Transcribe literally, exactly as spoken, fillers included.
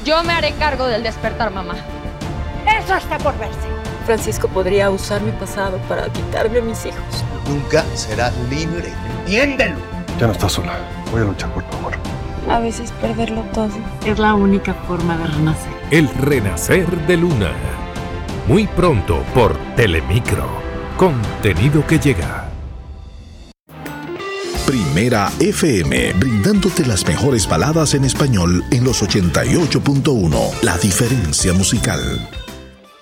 Yo me haré cargo del despertar, mamá. Eso está por verse. Francisco podría usar mi pasado para quitarme a mis hijos. Nunca serás libre. ¡Entiéndelo! Ya no estás sola. Voy a luchar por tu amor. A veces perderlo todo es la única forma de renacer. El renacer de Luna. Muy pronto por Telemicro. Contenido que llega. Primera F M, brindándote las mejores baladas en español en los ochenta y ocho punto uno. La diferencia musical.